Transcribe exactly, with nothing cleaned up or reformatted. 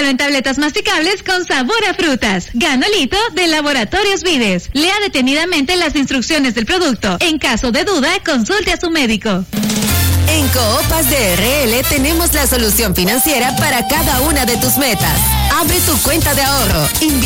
Ahora en tabletas masticables con sabor a frutas. Ganolito de Laboratorios Vides. Lea detenidamente las instrucciones del producto. En caso de duda, consulte a su médico. En Coopas de R L tenemos la solución financiera para cada una de tus metas. Abre tu cuenta de ahorro.